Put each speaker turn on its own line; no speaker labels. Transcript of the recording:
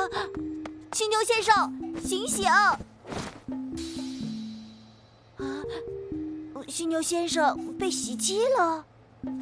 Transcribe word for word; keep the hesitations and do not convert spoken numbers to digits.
犀牛先生，醒醒！啊，犀牛先生被袭击了。